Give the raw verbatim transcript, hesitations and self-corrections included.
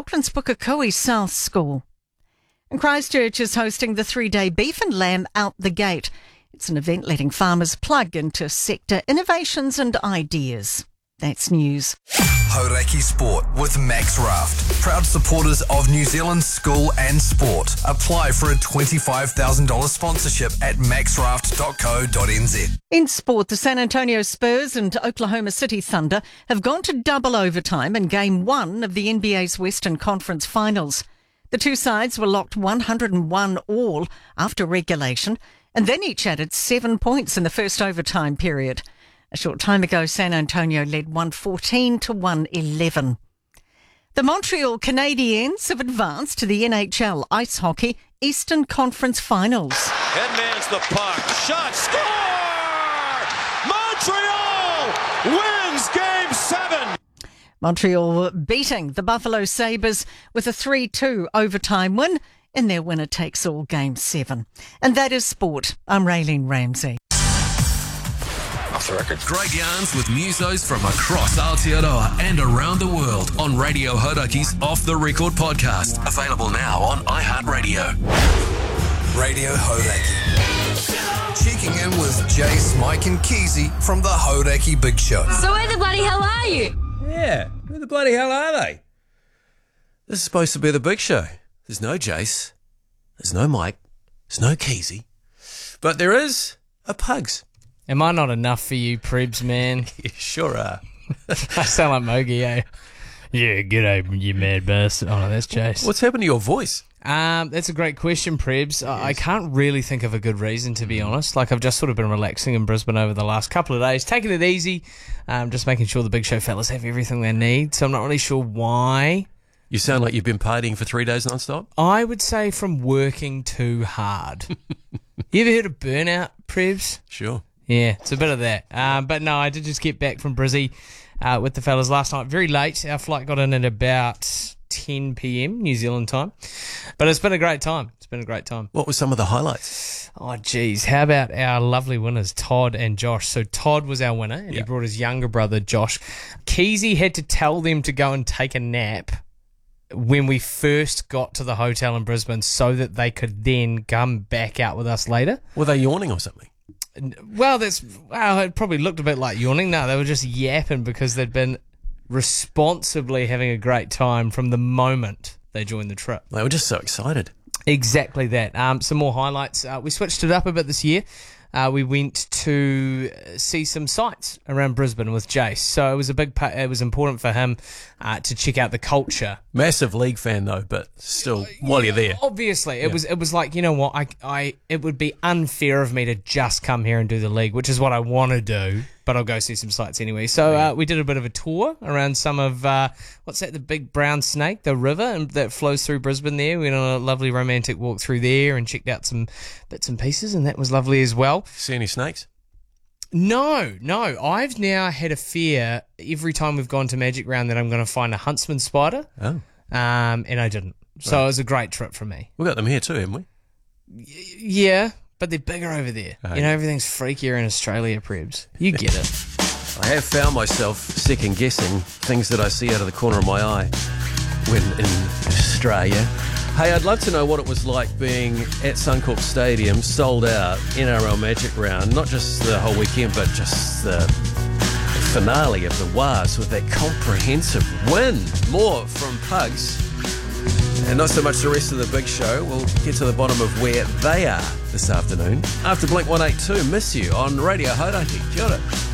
Auckland's Pukekohe South School. And Christchurch is hosting the three-day Beef and Lamb Out the Gate. It's an event letting farmers plug into sector innovations and ideas. That's news. Hauraki Sport with Max Raft. Proud supporters of New Zealand school and sport. Apply for a twenty-five thousand dollars sponsorship at max raft dot co dot n z. In sport, the San Antonio Spurs and Oklahoma City Thunder have gone to double overtime in Game one of the N B A's Western Conference Finals. The two sides were locked one hundred one all after regulation, and then each added seven points in the first overtime period. A short time ago, San Antonio led one fourteen to one eleven. The Montreal Canadiens have advanced to the N H L Ice Hockey Eastern Conference Finals. Headmans the puck. Shot. Score! Montreal wins Game seven. Montreal beating the Buffalo Sabres with a three two overtime win in their winner-takes-all Game seven. And that is sport. I'm Raylene Ramsey. Off the record. Great yarns with musos from across Aotearoa and around the world on Radio Hauraki's Off the Record podcast. Available now on iHeartRadio. Radio Hauraki. Checking in with Jace, Mike and Keezy from the Hauraki Big Show. So where the bloody hell are you? Yeah, where the bloody hell are they? This is supposed to be the Big Show. There's no Jace. There's no Mike. There's no Keezy. But there is a Pugs. Am I not enough for you, Prebs, man? You sure are. I sound like Mogi, eh? Yeah, g'day, you mad bastard. Oh, no, that's Jace. What's happened to your voice? Um, that's a great question, Prebs. Yes. I can't really think of a good reason, to be honest. Like, I've just sort of been relaxing in Brisbane over the last couple of days, taking it easy, um, just making sure the Big Show fellas have everything they need. So I'm not really sure why. You sound like you've been partying for three days non-stop? I would say from working too hard. You ever heard of burnout, Prebs? Sure. Yeah, it's a bit of that. Um, but no, I did just get back from Brizzy uh, with the fellas last night. Very late. Our flight got in at about ten p.m. New Zealand time. But it's been a great time. It's been a great time. What were some of the highlights? Oh, geez. How about our lovely winners, Todd and Josh? So Todd was our winner, and yeah. he brought his younger brother, Josh. Keezy had to tell them to go and take a nap when we first got to the hotel in Brisbane so that they could then come back out with us later. Were they yawning or something? Well, that's well, it probably looked a bit like yawning. No, they were just yapping because they'd been responsibly having a great time from the moment they joined the trip. They were just so excited. Exactly that. Um, some more highlights. Uh, we switched it up a bit this year. Uh, we went to see some sights around Brisbane with Jace. So it was a big part, it was important for him uh, to check out the culture. Massive league fan though, but still, while you're there. Obviously, it yeah. was it was like, you know what, I, I it would be unfair of me to just come here and do the league, which is what I want to do, but I'll go see some sights anyway. So uh, we did a bit of a tour around some of, uh, what's that, the big brown snake, the river that flows through Brisbane there. We went on a lovely romantic walk through there and checked out some bits and pieces, and that was lovely as well. See any snakes? No, no. I've now had a fear every time we've gone to Magic Round that I'm going to find a huntsman spider. Oh. Um, and I didn't. So right. It was a great trip for me. We've got them here too, haven't we? Y- yeah, but they're bigger over there. Oh, you know, yeah. Everything's freakier in Australia, Prebs. You get it. I have found myself second-guessing things that I see out of the corner of my eye when in Australia. Hey, I'd love to know what it was like being at Suncorp Stadium, sold out, N R L Magic Round, not just the whole weekend, but just the finale of the W A S with that comprehensive win. More from Pugs, and not so much the rest of the Big Show. We'll get to the bottom of where they are this afternoon. After Blink one eighty-two, Miss You on Radio Hauraki. Kia ora.